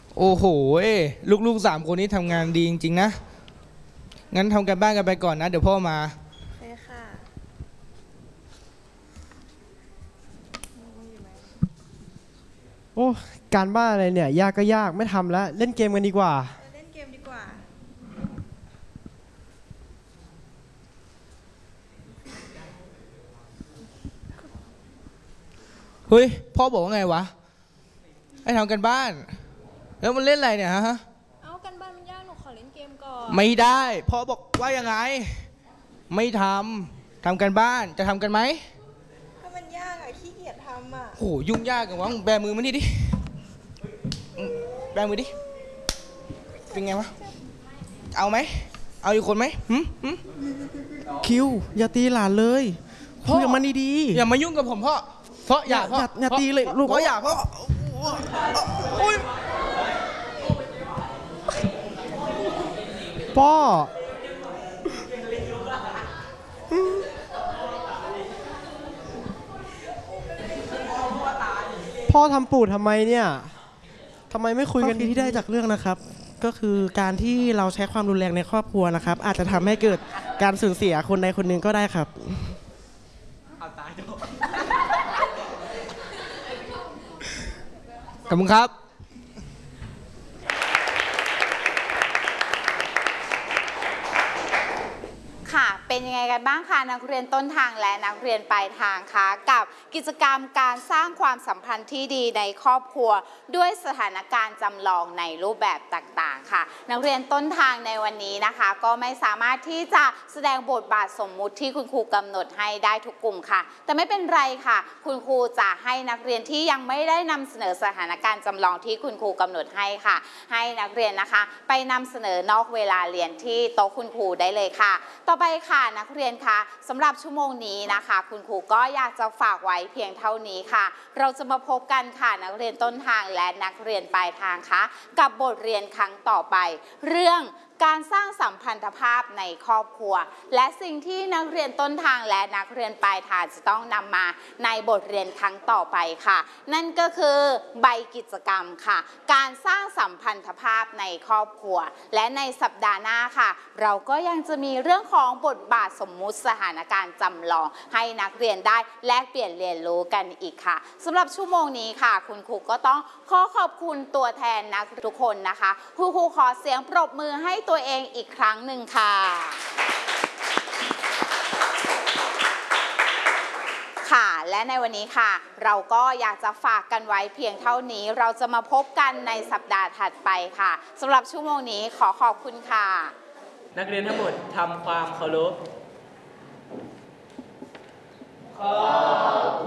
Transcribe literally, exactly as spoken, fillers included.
โอ้โหลูกๆสามคนนี้ทำงานดีจริงๆนะงั้นทำกันบ้านกันไปก่อนนะเดี๋ยวพ่อมาใช่ค่ะโอ้การบ้านอะไรเนี่ยยากก็ยากไม่ทำแล้วเล่นเกมกันดีกว่าเล่นเกมดีกว่าเฮ้ยพ่อบอกว่าไงวะให้ทำกันบ้านแล้วมันเล่นอะไรเนี่ยฮะเอากันบ้านมันยากหนูขอเล่นเกมก่อนไม่ได้พ่อบอกว่ายังไงไม่ทำทำกันบ้านจะทำกันไหมก็มันยากอะขี้เกียจทำอะโหยุ่งยากกันวะแบมือมานี่ดิแบมือดิเป็นไงวะเอาไหมเอาอีกคนไหมคิวอย่าตีหลานเลยคุยกับมันดีๆอย่ามายุ่งกับผมพ่อเพราะอย่าพ่ออย่าตีเลยลูกเพราะอย่าพ่อพ่อพ่อทำปู่ทำไมเนี่ยทำไมไม่คุยกันดีที่ได้จากเรื่องนะครับก็คือการที่เราใช้ความรุนแรงในครอบครัวนะครับอาจจะทำให้เกิดการสูญเสียคนใดคนหนึ่งก็ได้ครับเอาตายขอบคุณครับค่ะเป็นยังไงกันบ้างคะนักเรียนต้นทางและนักเรียนปลายทางคะกับกิจกรรมการสร้างความสัมพันธ์ที่ดีในครอบครัวด้วยสถานการณ์จำลองในรูปแบบต่างๆค่ะนักเรียนต้นทางในวันนี้นะคะก็ไม่สามารถที่จะแสดงบทบาทสมมุติที่คุณครูกำหนดให้ได้ทุกกลุ่มค่ะแต่ไม่เป็นไรค่ะคุณครูจะให้นักเรียนที่ยังไม่ได้นำเสนอสถานการณ์จำลองที่คุณครูกำหนดให้ค่ะให้นักเรียนนะคะไปนำเสนอนอกเวลาเรียนที่โต๊ะคุณครูได้เลยค่ะต่อไปค่ะนักเรียนคะสำหรับชั่วโมงนี้นะคะคุณครูก็อยากจะฝากไว้เพียงเท่านี้ค่ะเราจะมาพบกันค่ะนักเรียนต้นทางและนักเรียนปลายทางคะกับบทเรียนครั้งต่อไปเรื่องการสร้างสัมพันธภาพในครอบครัวและสิ่งที่นักเรียนต้นทางและนักเรียนปลายทางจะต้องนำมาในบทเรียนครั้งต่อไปค่ะนั่นก็คือใบกิจกรรมค่ะการสร้างสัมพันธภาพในครอบครัวและในสัปดาห์หน้าค่ะเราก็ยังจะมีเรื่องของบทบาทสมมุติสถานการณ์จำลองให้นักเรียนได้แลกเปลี่ยนเรียนรู้กันอีกค่ะสำหรับชั่วโมงนี้ค่ะคุณครูก็ต้องขอขอบคุณตัวแทนนักทุกคนนะคะคุณครูขอเสียงปรบมือให้ตัวเองอีกครั้งหนึ่งค่ะค่ะและในวันนี้ค่ะเราก็อยากจะฝากกันไว้เพียงเท่านี้เราจะมาพบกันในสัปดาห์ถัดไปค่ะสำหรับชั่วโมงนี้ขอขอบคุณค่ะนักเรียนทั้งหมดทำความเคารพขอบ